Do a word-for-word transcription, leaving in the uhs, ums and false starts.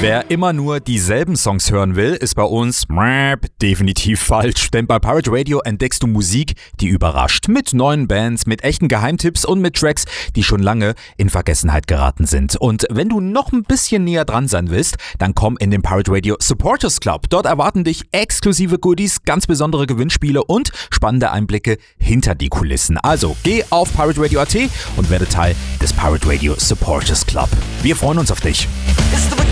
Wer immer nur dieselben Songs hören will, ist bei uns definitiv falsch. Denn bei Pirate Radio entdeckst du Musik, die überrascht. Mit neuen Bands, mit echten Geheimtipps und mit Tracks, die schon lange in Vergessenheit geraten sind. Und wenn du noch ein bisschen näher dran sein willst, dann komm in den Pirate Radio Supporters Club. Dort erwarten dich exklusive Goodies, ganz besondere Gewinnspiele und spannende Einblicke hinter die Kulissen. Also geh auf pirate radio punkt a t und werde Teil des Pirate Radio Supporters Club. Wir freuen uns auf dich. It's the